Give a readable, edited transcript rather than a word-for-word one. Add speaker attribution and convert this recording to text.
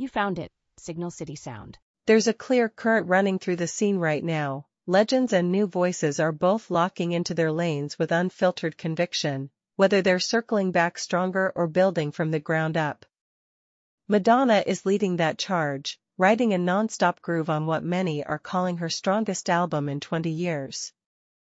Speaker 1: You found it, Signal City Sound.
Speaker 2: There's a clear current running through the scene right now. Legends and new voices are both locking into their lanes with unfiltered conviction, whether they're circling back stronger or building from the ground up. Madonna is leading that charge, riding a non-stop groove on what many are calling her strongest album in 20 years.